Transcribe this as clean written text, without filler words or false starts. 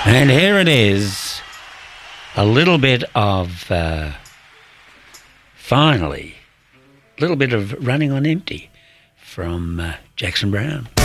And here it is, a little bit of, finally, a little bit of Running on Empty from Jackson Browne.